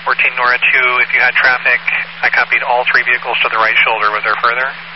14 NORA 2, if you had traffic, I copied all 3 vehicles to the right shoulder. Was there further?